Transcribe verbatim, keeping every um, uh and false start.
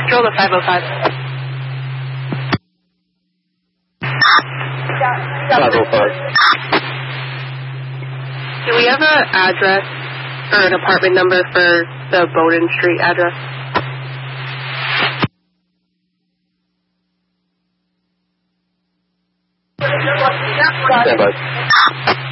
Control to five oh five. five oh five. Do we have an address or an apartment number for the Bowden Street address? Stand by.